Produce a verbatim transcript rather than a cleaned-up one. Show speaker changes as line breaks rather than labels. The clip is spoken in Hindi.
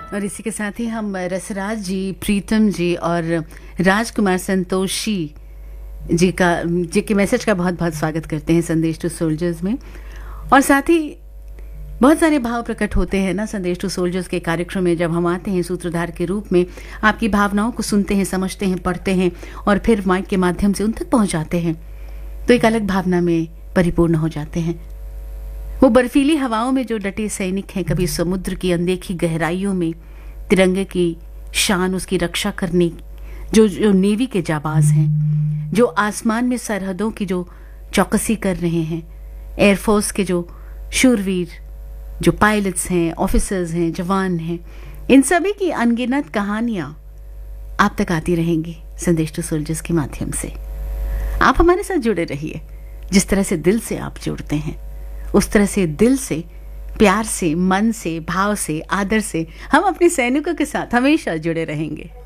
और इसी के साथ ही हम रसराज जी, प्रीतम जी और राजकुमार संतोषी जी का जी के मैसेज का बहुत बहुत स्वागत करते हैं संदेश टू सोल्जर्स में। और साथ ही बहुत सारे भाव प्रकट होते हैं ना संदेश टू सोल्जर्स के कार्यक्रम में, जब हम आते हैं सूत्रधार के रूप में, आपकी भावनाओं को सुनते हैं, समझते हैं, पढ़ते हैं और फिर माइक के माध्यम से उन तक पहुंच जाते हैं, तो एक अलग भावना में परिपूर्ण हो जाते हैं। वो बर्फीली हवाओं में जो डटे सैनिक हैं, कभी समुद्र की अनदेखी गहराइयों में तिरंगे की शान, उसकी रक्षा करने जो जो नेवी के जाबाज हैं, जो आसमान में सरहदों की जो चौकसी कर रहे हैं, एयरफोर्स के जो शूरवीर, जो पायलट्स हैं, ऑफिसर्स हैं, जवान हैं, इन सभी की अनगिनत कहानियां आप तक आती रहेंगी संदेश टू सोल्जर्स के माध्यम से। आप हमारे साथ जुड़े रहिए। जिस तरह से दिल से आप जुड़ते हैं, उस तरह से दिल से, प्यार से, मन से, भाव से, आदर से हम अपने सैनिकों के साथ हमेशा जुड़े रहेंगे।